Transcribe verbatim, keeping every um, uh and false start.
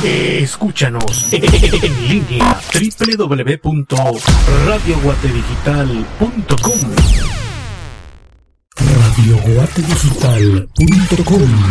Escúchanos en línea doble u doble u doble u punto radio guate digital punto com. radio guate digital punto com